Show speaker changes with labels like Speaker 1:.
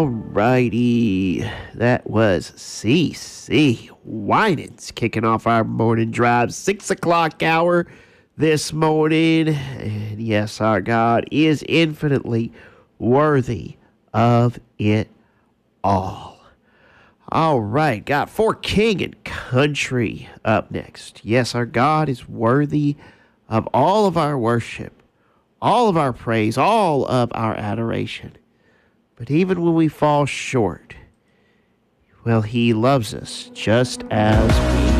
Speaker 1: Alrighty, that was CC Winans kicking off our morning drive, 6 o'clock hour this morning. And yes, our God is infinitely worthy of it all. All right, got For King and Country up next. Yes, our God is worthy of all of our worship, all of our praise, all of our adoration. But even when we fall short, well, He loves us just as we